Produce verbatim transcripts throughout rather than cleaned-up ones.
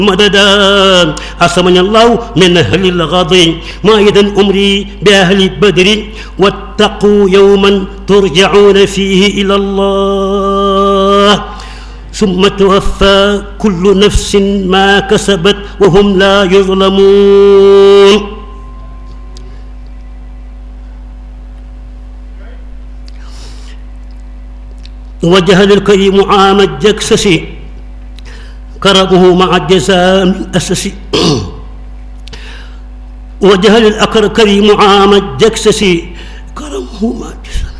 مددا عصمني الله من أهل الغضب مائدا أمري بأهل بدر واتقوا يوما ترجعون فيه إلى الله ثم توفى كل نفس ما كسبت وهم لا يظلمون وجه للكريم عام الجكسس كرمه مع الجزاء من أسس وجه للأكر كريم عام الجكسس كرمه مع الجزاء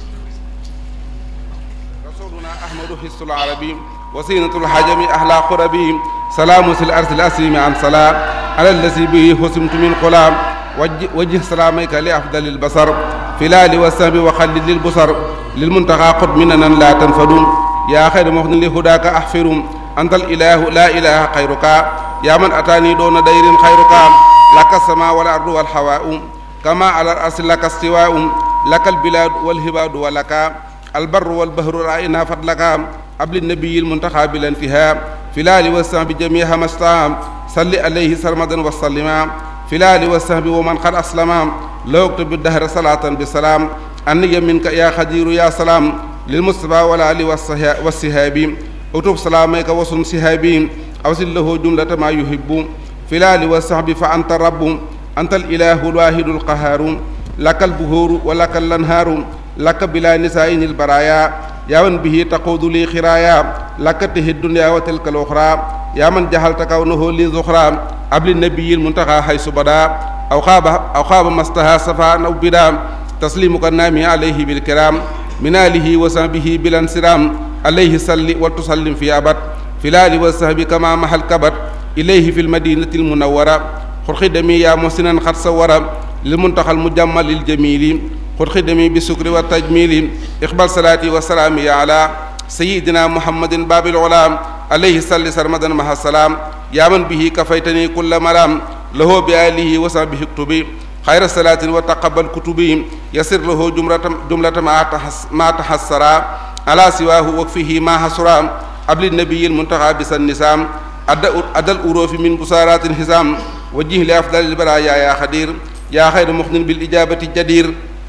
رسولنا أحمد حس العربي وسينة الحجم أحلى قربي سلام الأرض الأسيم عن سلام على الذي به حسمت من قلام وجه, وجه سلامك لأفضل البصر فلال والسهب وخلد للبصر للمنتقى قد مننا لا تنفدون يا خير مخن لهداك أحفر أنت الإله لا إله خيرك يا من أتاني دون دير خيرك لك السماء والأرض والهواء كما على الأرض لك استواء لك البلاد والهباد ولك البر والبحر رأينا فضلك قبل النبي المنتقى بلا انتهاء فلال والسهب جميع مستام صل عليه سرمدا وسلما فلال والسهب ومن قد أسلم لو اكتب الدهر صلاة بسلام أني منك يا خدير يا سلام للمصطفى والآل والسهاب اكتب سلامك وصم سهابي أوصل له جملة ما يحب فلال والسهب فأنت الرب أنت الإله الواحد القهار لك البهور ولك الأنهار لك بلا نساء البرايا يا من به تقود لي خرايا لك ته الدنيا وتلك الأخرى يا من جهلت كونه لي ذخرى قبل النبي المنتقى حيث بدا أو خاب أو خاب مستها صفا أو بدا تسليمك النامي عليه بالكرام من آله وصحبه بلا انسرام عليه صل وتسلم في أبد في الآل والصحب كما محل كبت إليه في المدينة المنورة خذ خدمي يا محسنا قد صور للمنتقى المجمل الجميل خذ خدمي بالشكر والتجميل اقبل صلاتي وسلامي على سيدنا محمد باب العلام عليه صل سرمدا مع السلام يا من به كفيتني كل مرام له بآله وصحبه اكتبي خير الصلاة وتقبل كتبي يسر له جملة جملة ما تحسرا على سواه وكفه ما حسرا قبل النبي المنتقى بس النسام أدى الأروف من بصارات الحزام وجه لأفضل البرايا يا خدير يا خير مخن بالإجابة الجدير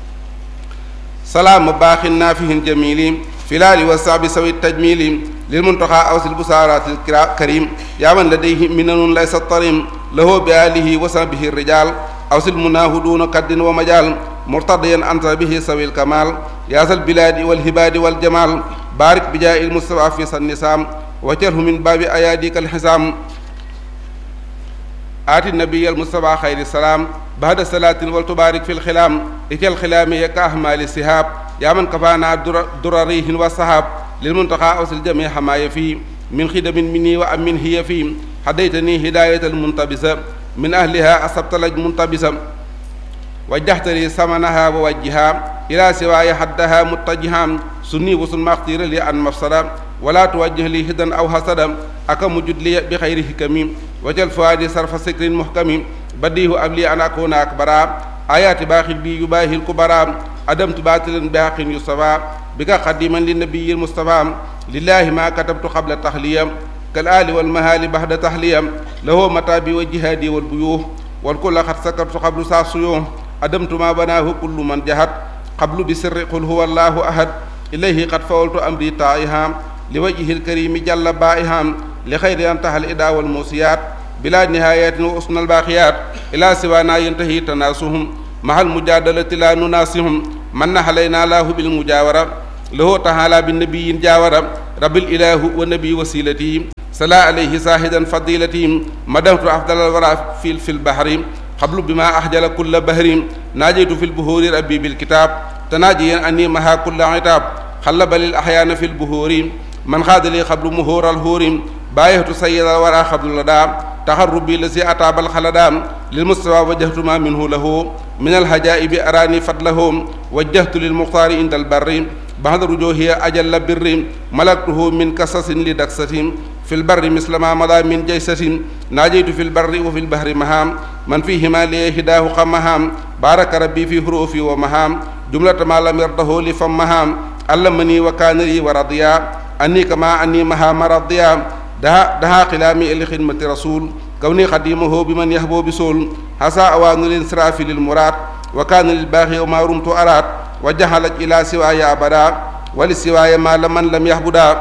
سلام باخ نافه جميل فلال والصعب سوي التجميل للمنتقى أوصل البصارات الكريم يا من لديه منن ليس الطريم له بآله وصحبه الرجال أوصل مناه دون قد ومجال مرتضيا أنت به سوي الكمال يا ذا البلاد والهباد والجمال بارك بجاء المصطفى في النسام وجره من باب أياديك الحزام آتي النبي المصطفى خير السلام بعد الصلاة والتبارك في الخلام إكل الخلام كأحمال السحاب يا من كفانا درريه والسحاب للمنتقى أوصل جميع ما يفي من خدم مني وأمن هي في هديتني هداية المنتبسة من أهلها أصبت لج منتبسا وجهت لي ثمنها ووجهها إلى سواي حدها متجها سني وسن ما اختير لي عن مفسدا ولا توجه لي هدى أو حسدا أكم وجد لي بخير حكم وجل فؤادي صرف سكر محكم بديه أبلي أن أكون أكبرا آيات باخل بي يباهي الكبرى أدمت باطلا بحق يصفى بك قديما للنبي المصطفى لله ما كتبت قبل التحلية كالآل والمهال بعد تحلية له متابي وجهادي والبيوه والكل قد سكبت قبل ساسيوه أدمت ما بناه كل من جهد قبل بسر قل هو الله أحد إليه قد فولت أمري طائها لوجه الكريم جل بائها لخير أنتهى الإداء والموسيات بلا نهاية وأسن الباقيات إلى سوانا ينتهي تناسهم مع المجادلة لا نناسهم من علينا الله بالمجاورة له تعالى بالنبي جاورة رب الإله والنبي وسيلتي صلى عليه ساهدا فضيلتي مدمت أفضل الورى في في البحر قبل بما أحجل كل بحر ناجيت في البهور ربي بالكتاب تناجيا أني مها كل عتاب خلب للأحيان في البهور من خاد لي قبل مهور الهور بايهت سيد الورى قبل لدى تخربي الذي أتاب الخلدام للمستوى وجهت ما منه له من الهجائب أراني فضله وجهت للمختار عند البر بعد رجوه أجل بر ملكته من كسس لدكسة في البر مثل ما مضى من جيسة ناجيت في البر وفي البحر مهام من فيهما لي هداه قمهام بارك ربي في حروفي ومهام جملة ما لم يرده لفمهام علمني وكان لي ورضيا أني كما أني مها مرضيا daha daha xilaami li xidmati rasul kawni xadimahu bi man yahboo bi sool hasa awaanu lin sirafi lil muraad wa kaana lil baaxi wa ma rumtu araat wa jaxalat ila siwaaya abada wali siwaaya ma la man lam yahbuda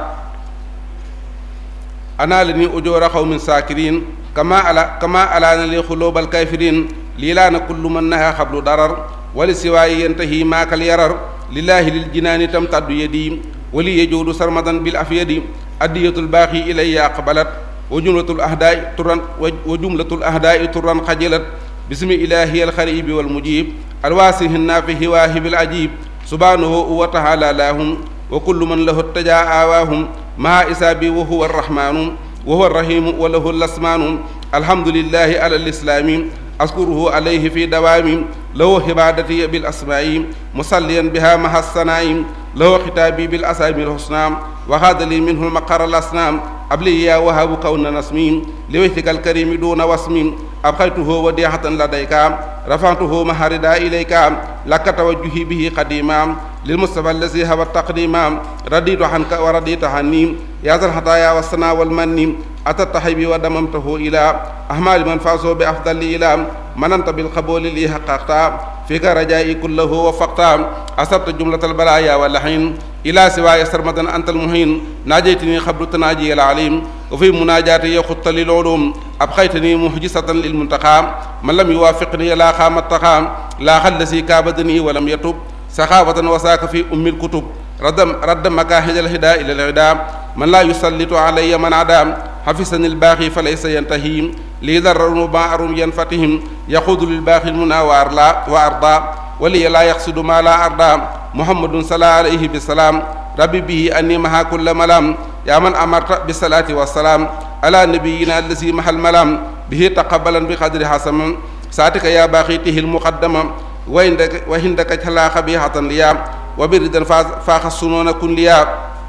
ana la ni ujoora xawmin saakirin kama ala kama alaana li xulóobal kayfirin lii laana kullu man naha xablu darar wali siwaaya yantahi maakal yarar lillahi lil jinaani tam taddu yedi wali yejuudu sarmadan bil afyadi addiyatul baaxi ilayya aqbalat wa jumlatul ahdaai turan wa jumlatul ahdaai turan xajilat bismi ilahi alxaribi walmujib alwaasihi naafihi waahibil ajib subhanahu wa taala lahum wa kullu man lahu tajaa aawaahum maa isaabi wa huwa arrahmanu wa huwa arrahimu wa lahu lasmaanu alhamdulillahi ala lislaami askuruhu alayhi fi dawaami lahu xibaadati bil asmaa'i musalliyan biha maha sanaa'i lahu xitaabi bil asaami lhusna wa xaadali minhu maqara lasnaam abli yaa wahabu kawna nasmi li wajhika alkarimi duuna wasmi abxaytuhu wadihatan ladayka rafa'tuhu maharida ilayka laka tawajjuhi bihi qadima lilmustafa allazi hawa taqdima raditu anka wa radita anni ya zal hataya wasana wal manni atat tahibi wa damamtahu ila ahmali man faso bi afdali ila mananta bil qabuli li haqqaqta fika rajai kullahu wa faqta asabta jumlatal balaya wal lahin ila siwaaya sarmadan antal muhin najaytini xablu tanaji al alim wa fi munajati yaxutta lil ulum abxaytani muhjisatan lil muntaqa man lam yuwafiqni la xaamat taqa la xallasi kaabadani wa lam yatub saxaawatan wasaaka fi ummil kutub raddam radda makaahijal hida ila al hida man laa yusallitu alayya man adam xafisani al baaxi fa laysa yantahi lii dararun ma arum yanfatihim yaquudu lil baaxi al muna wa arla wa arda waliya laa yaxsudu ma la arda muhammadun sala alayhi bisalaam rabbi bihi anni maha kulla malam yaa man amarta bisalaati wasalaam ala nabiyina allasi mahal malam bihi taqabalan bi qadri hasamam saatika yaa baaxi tihil muqaddama wa indaka wa indaka xalaa xabihatan liya wa biridan faaxa sunoona kun liya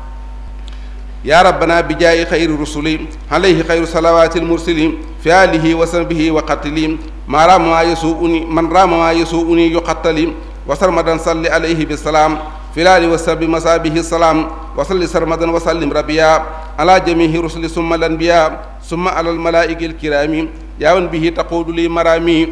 yaa rabbana bi jaayi xayri rusuli alayhi xayru salawaati almursili fi alihi wa sahbihi wa qatili ma raama maa yasuuni man raama maa yasuuni yuqattali wa sarmadan salli alayhi bisalaam fi laali wa sahbi masaabihi salaam wa salli sarmadan wa sallim rabbiya ala jamihi rusuli summa lanbiya summa ala almalaa'iki alkiraami yaa man bihi taquudu li maraami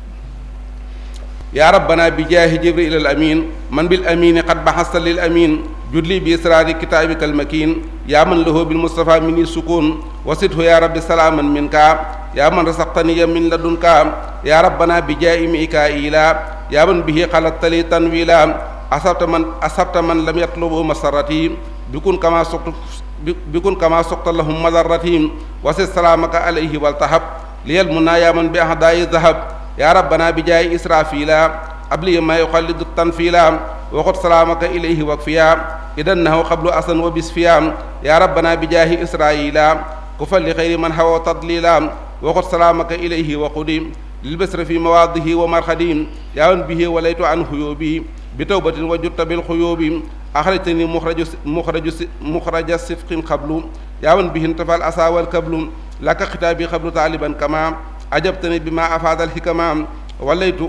yaa rabbana bi jaahi jibril al amin man bil amini qad baxasta lil amin judli bi israari kitaabika al makin yaa man lahu bil mustafa mini sukun wasidhu yaa rabbi salaaman minka yaa man rasaqtaniya min ladunka yaa rabbana bi jaahi mikaila yaa man bihi xalattali tanwila asabta man asabta man lam yatlubu masarati bikun kama suqtu bikun kama suqta lahum madarrati wasid salaamaka alayhi waltahab liyal muna yaa man bi ahdaayi dahab yaa rabbana bi jaayi israfila abli ma yuxallidu tanfila waxut salaamaka ilayhi wakfiya idan nahu xablu asan wa bisfiya yaa rabbana bi jaahi israila ku falli xayri man hawa tadlila waxut salaamaka ilayhi waqudi lil basra fi mawaadihi wa marxadi yaa man bihi walaytu an xuyubi bi tawbatin wa jutta bil xuyubi axrajtani muxraju muxraju muxraja sifqin xablu yaa man bihi intafal asa wal kablu laka xitaabi xablu taaliban kama ajabtani bi ma afaadal xikama walaytu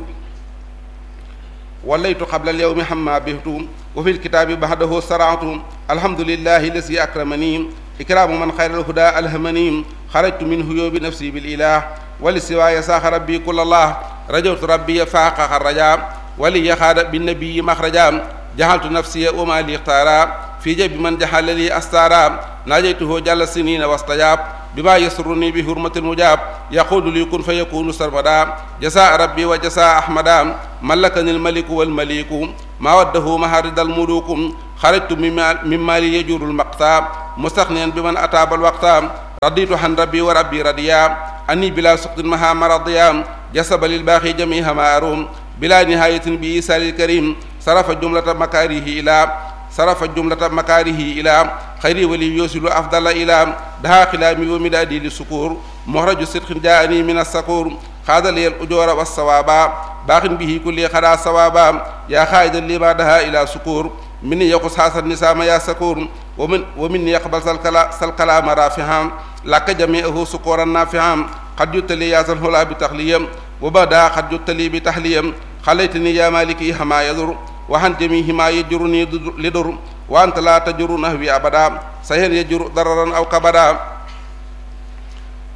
walaytu xabla alyawmi xamma bihtu wa fi lkitaabi baxdahu saraatu alhamdulillahi lasi akramani ikraamu man xayral huda alhamani xarajtu min huyoobi nafsi bil ilah wali siwaaya saaxa rabbi kullallah rajawtu rabbiya faaqa raja wali yaxaada binnabiyi maxraja jaxaltu nafsiya wa ma li ixtaara fi jabi man jaxala li astaara naajaytuhu jalla sinina wastajab bima yasuruni bi hurmatil mujab yaqulu li kun fa yakunu sarmada jasa rabbi wa jasa ahmada malakani almaliku walmaliku ma waddahu maharidal mulukum xarajtu mimma li yajuru almaqta mustaxniyan biman ataaba alwaqta raditu han rabbi wa rabbi radiya anni bila suqtin maha maradiya jasaba lilbaaxi jamiha ma arum bila nihayatin bi isaalil karim sarafa jumlata makarihi ila sarafa jumlata makaarihi ila xayri wali yosilu afdala ila daha xilaami wa midaadi li sukuur moxraju sidqin jaani min assakuur xaadaliyal ujoora wa sawaaba baaxin bihi kulli xadaa sawaaba yaa xaayida lima daha ila sukuur min ni yaqus xaasan nisaama yaa sakuur wa min wa min ni yaqbal sal kala sal kalaama rafiham lakka jamiahu sukuuran nafiham xad juttali yaa sal xulaa bi taxliyam wa bada xad juttali bi taxliyam xalaytani yaa maliki xamaa yadur waxan jamihi ma yajuru ni lidur wa anta la tajuru nahwi abada sahen yajuru dararan aw kabada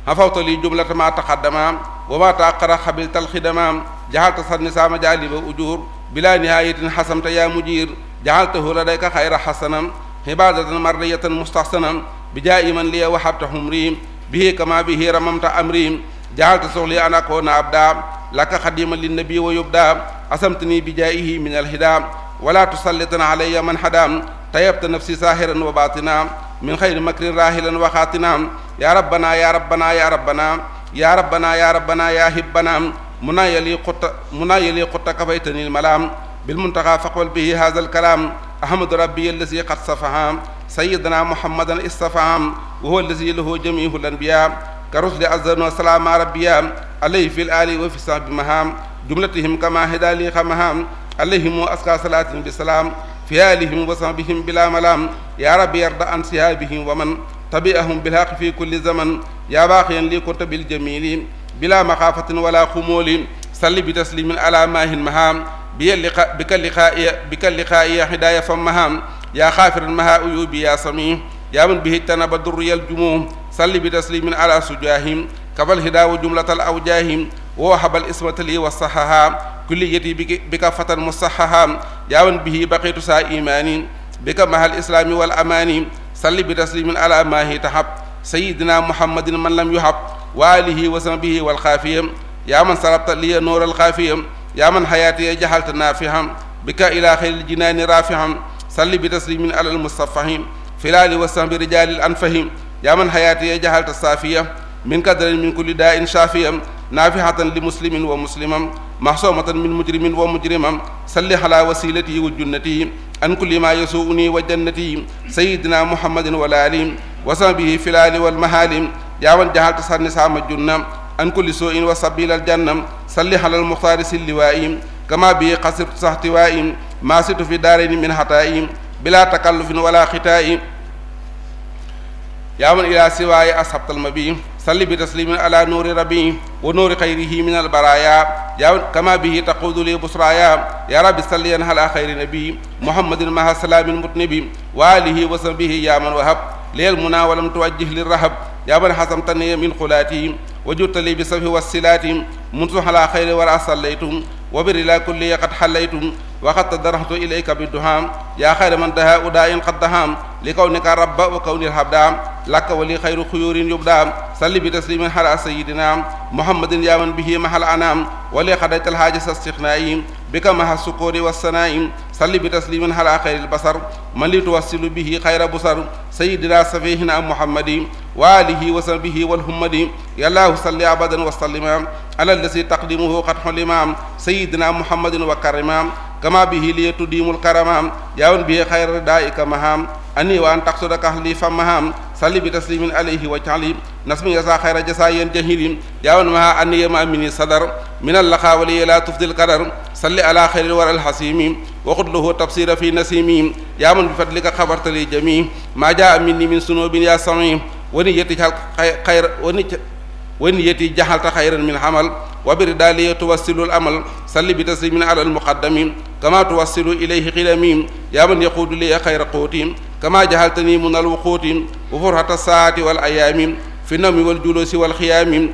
حفظت لي جملة ما تقدم وما تأخر خبلت الخدمام جعلت صنسا مجالب أجور بلا نهاية حسمت يا مجير جعلته لديك خير حسنا عبادة مرضية مستحسنا بجاء من لي وحبت حمري به كما به رممت أمري جعلت سغلي أن أكون أبدا لك خديما للنبي ويبدا أسمتني بجائه من الهدى ولا تسلطن علي من حدا طيبت نفسي ساهرا وباطنا من خير مكر راهلا وخاتنا يا ربنا يا ربنا يا ربنا يا ربنا يا ربنا يا هبنا منا يلي قط منا يلي قط كفيتني الملام بالمنتقى فقبل به هذا الكلام أحمد ربي الذي قد صفها سيدنا محمدا اصطفى وهو الذي له جميع الأنبياء كرسل أزل وسلام ربيا عليه في الآل وفي الصحب مهام جملتهم كما هدى لي خمهام عليهم أسكى صلاة بسلام في آلهم وصحبهم بلا ملام يا رب يرضى عن سهابهم ومن تبعهم بالحق في كل زمن يا باقيا لي كنت بالجميل بلا مخافة ولا خمول صل بتسليم على ماه مهام بك اللقاء بك اللقاء هدايا فمهام يا خافر المها أيوبي يا سميع يا من به التنب الضر الجموع صل بتسليم على سجاهم كفى الهدى وجملة الأوجاه ووهب الإسمة لي والصحها كليتي بك فتى مصحها يا من به بقيت سا إيماني بك مع الإسلام والأمان صل بتسليم على ماه تحب سيدنا محمد من لم يحب وآله وصحبه والخافية يا من صرفت لي نور الخافية يا من حياتي جعلت نافعا بك إلى خير الجنان رافعا صل بتسليم على المصطفى في الآل والصحب رجال الأنفهم يا من حياتي جعلت الصافية من قدر من كل داء شافيا نافعة لمسلم ومسلما محصومة من مجرم ومجرما صل على وسيلتي وجنتي عن كل ما يسوءني وجنتي سيدنا محمد والآل وصحبه في الآل والمهال يا من جعلت سام الجنة عن كل سوء وسبيل الجنة صل على المختار اللواء كما به قصرت صحتواء ما ست في دارين من حتائي بلا تكلف ولا ختائي يا من إلى سواي أصحبت المبي صل بتسليم على نور ربي ونور خيره من البرايا يا كما به تقود لي بصرايا يا رب صل على خير نبي محمد مع سلام المتنبي وآله وصحبه يا من وهب لي المنى ولم توجه للرهب يا من حسمتني من خلاتي وجدت لي بصفه والسلات منذ على خير ورا صليتم وبر لا كل قد حليتم وقد تدرحت إليك بالدهام يا خير من دها أداء قد دهام لكونك رب وكون الحبدام لك ولي خير خيور يبدام صل بتسليم على سيدنا محمد يا من به محل أنام ولي قضيت الحاجة استغنائي بك مع السكور والسنائم صل بتسليم على خير البصر من لتوصل به خير بصر سيدنا سفيهنا محمد وآله وصحبه والهمد يا الله صل أبدا وسلم على الذي تقدمه قد حلم سيدنا محمد وكرم كما به ليتديم الكرم يا من به خير دائك مهام أني وأن تقصدك أهلي فمهام صل بتسليم عليه وجعلي نسمي يسا خير جسايا جهيل يا من مها أني ما مني صدر من اللقاء ولي لا تفضل القدر صل على خير الورى الحسيم وخذ له تبصير في نسيم يا من بفضلك خبرت لي جميع ما جاء مني من سنوب يا سميع ونيتي خير ونيتي جعلت خيرا من حمل وبردالي توصل الأمل صل بتسليم على المقدم كما توصل إليه قدمي يا من يقود لي خير قوتي كما جعلتني من الوقوت وفرحة الساعات والأيام في النوم والجلوس والخيام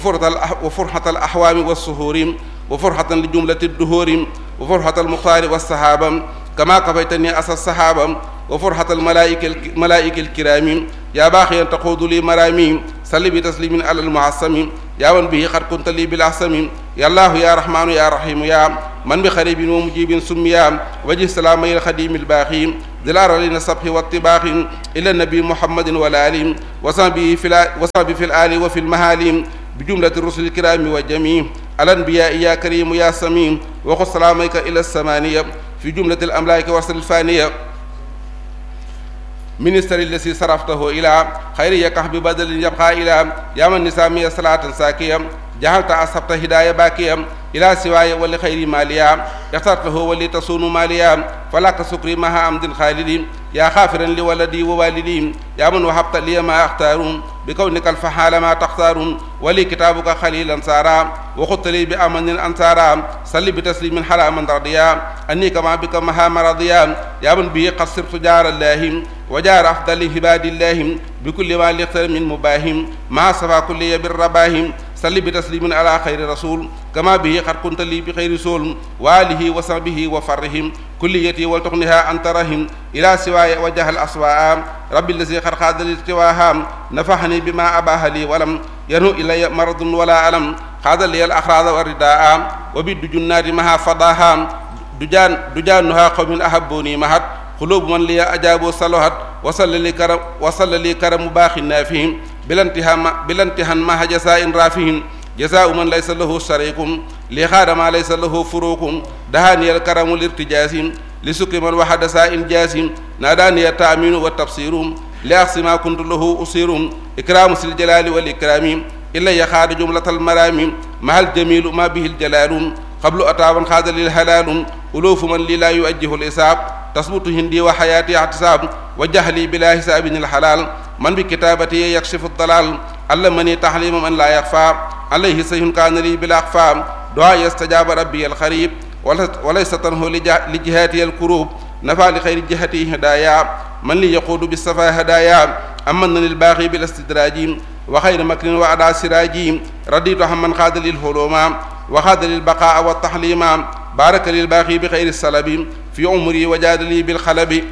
وفرحة الأحوام والسهور وفرحة لجملة الدهور وفرحة المختار والصحابة كما كفيتني أسى الصحابة وفرحة الملائكة الملائكة الكرام يا باقيا تقود لي مرامي صل بتسليم على المعصم يا من به قد كنت لي بالعصم يا الله يا رحمن يا رحيم يا من بخريب ومجيب سميا وجه سلامي الخديم الباقي ذلار لنا الصبح والطباخ إلى النبي محمد والآل وصحبه في, في الآل وفي المهال بجملة الرسل الكرام والجميع الأنبياء يا كريم يا سميع وخذ سلاميك إلى السمانية في جملة الأملاك وصل الفانية منستر الذي صرفته إلى خير يكح ببدل يبقى إلى يا من نسامي صلاة ساكية جعلت أصبت هداية باكية إلى سواي ولخير ماليا اخترته ولتصون ماليا فلك سكري مها أمد خالدين يا خافرا لولدي ووالدي يا من وهبت لي ما أختار بكونك الفحال ما تختار ولي كتابك خليلا سارا وخذت لي بأمن أنصارا صل بتسليم حرام رضيا أني كما بك مها مرضيا يا من به قد صرت جار الله وجار أفضل عباد الله بكل ما ليختر من مباهم مع صفا كل بالرباهم صل بتسليم على خير رسول كما به قد كنت لي بخير رسول وآله وصحبه وفرهم كليتي ولتغنها أنت رحم إلى سواي وجه الأسواء رب الذي قد خاد للتواها نفحني بما أباه لي ولم ينهو إلي مرض ولا ألم خاد لي الأخراض والرداء وبالدجنات مها فضاها دجان دجانها قوم أحبوني مهد قلوب من لي أجابوا صلوات وصل لي كرم وصل لي كرم باخ نافهم بلا انتهاء بلا انتهاء ما جزاء رافهم جزاء من ليس له شريك لخاد ما ليس له فروق دهاني الكرم الارتجاس لسك من وحد ساء جاسم ناداني التأمين والتبصير لأقصى ما كنت له أصير إكرام سل الجلال والإكرام إلا يخاد جملة المرام مع الجميل ما به الجلال قبل أتابا خاد للحلال ألوف من لي لا يؤجه الإصاب تثبت هندي وحياتي اعتصاب وجهلي بلا حساب الحلال من بكتابتي يكشف الضلال علمني تحليم من لا يخفى عليه سيح كان لي بلا أخفى دعاء يستجاب ربي الخريب وليس تنه لجهاتي الكروب نفع لخير جهتي هدايا من لي يقود بالصفا هدايا أمن للباغي بالاستدراج وخير مكر وعلى سراجي رديت همن خاد للهلوما وخاد للبقاء والتحليما بارك للباغي بخير السلب في عمري وجاد لي بالخلب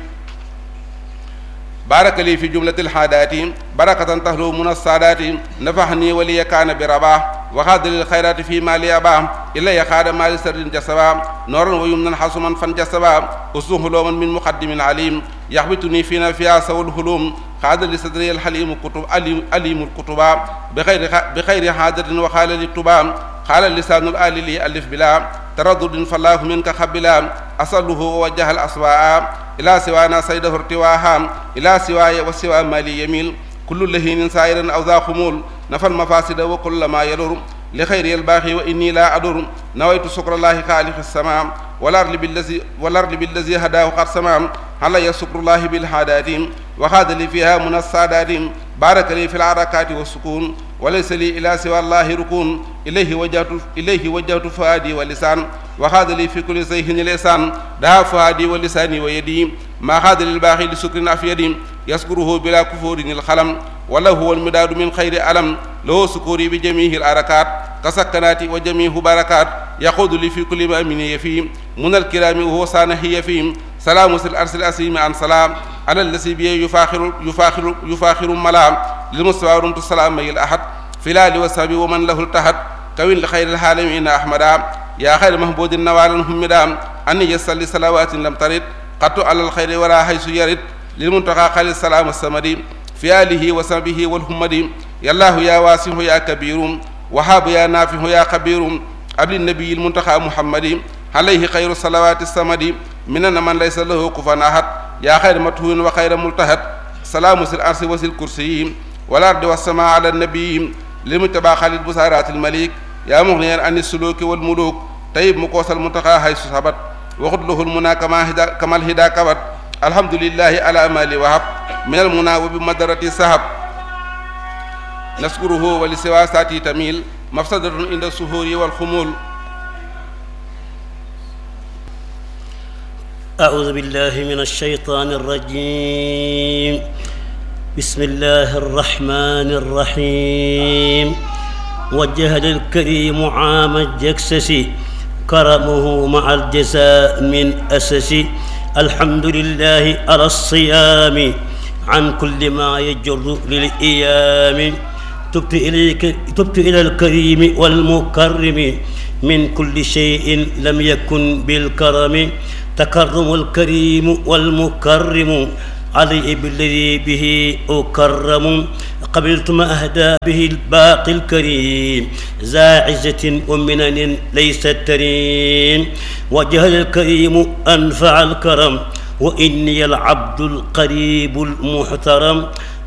بارك لي في جملة الحادات بركة تهلو من السادات نفحني ولي كان برباه وخاد للخيرات في مالي أباه إلا يخاد مال سر جسبا نورا ويمنا حسما فانجسبا أسوه لوما من مقدم عليم يحبطني فينا فيها سوى الهلوم خاد لصدري الحليم كتب أليم الكتبا بخير بخير حاجة وخال للتبا قال اللسان الآل لي ألف بلا تردد فالله منك خبلا أصله ووجه الأسواء إلى سوانا سيده ارتواها إلى سواي وسوى مالي يميل كل لهين سائر أو ذا خمول نفى المفاسد وكل ما يلور لخير الباغي وإني لا أدر نويت شكر الله خالق السماء والأرض بالذي والأرض بالذي هداه قد سمام علي شكر الله بالحادات وخاد لي فيها من السادات بارك لي في العركات والسكون وليس لي إلى سوى الله ركون إليه وجهت إليه وجهت فؤادي ولسان وخاد لي في كل زيه لسان دها فؤادي ولساني ويدي ما خاد للباغي لسكر أفيدي يذكره بلا كفور الخلم وله هو المداد من خير ألم له سكوري بجميع الأركات كسكنات وجميع بركات يقود لي في كل ما من يفيم من الكرام وهو سانه فيهم سلام الأرس الأسيم عن سلام على الذي بيه يفاخر يفاخر يفاخر ملام للمستوى رمت السلام الأحد فلال وسبي ومن له التحت كوين لخير العالمين أحمدا يا خير محبود النوال همدا أني يصلي صلوات لم ترد قط على الخير ولا حيث يرد للمنتقى خير السلام السمدي في آله وصحبه والهمد يا الله يا واسع يا كبير وهاب يا نافع يا خبير قبل النبي المنتقى محمد عليه خير الصلوات السمد مننا من ليس له كفوا أحد يا خير متهون وخير ملتهد سلام الأرض وسل الكرسي والأرض والسماء على النبي لمتبع خالد بسارات الملك يا مغنيا عن السلوك والملوك طيب مقوس المنتقى حيث ثبت وخذ له المنى كما هدا كما الهدى كبت الحمد لله على مالي وهب من المنى وبمدرة السحب نشكره ولسوى ساتي تميل مفسدة عند السهور والخمول. أعوذ بالله من الشيطان الرجيم. بسم الله الرحمن الرحيم. وجه الكريم عام الجكسس كرمه مع الجزاء من أسس. الحمد لله على الصيام عن كل ما يجر للإيام. تبت إليك تبت إلى الكريم والمكرم من كل شيء لم يكن بالكرم. تكرم الكريم والمكرم علي بالذي به أكرم. قبلت ما أهدى به الباقي الكريم ذا عزة ومنن ليست ترين. وجه الكريم أنفع الكرم وإني العبد القريب المحترم.